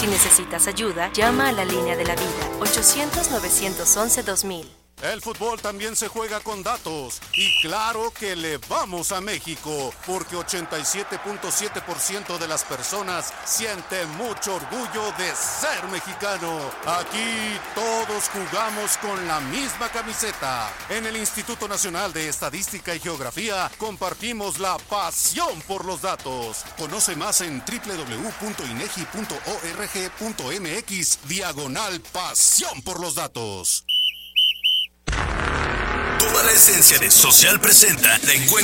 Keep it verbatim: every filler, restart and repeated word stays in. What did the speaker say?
Si necesitas ayuda, llama a la línea de la vida, ochocientos, novecientos once, dos mil. El fútbol también se juega con datos. Y claro que le vamos a México, porque ochenta y siete punto siete por ciento de las personas sienten mucho orgullo de ser mexicano. Aquí todos jugamos con la misma camiseta. En el Instituto Nacional de Estadística y Geografía compartimos la pasión por los datos. Conoce más en doble u doble u doble u punto inegi punto org punto mx diagonal pasión por los datos. Toda la esencia de Social presenta la encuentra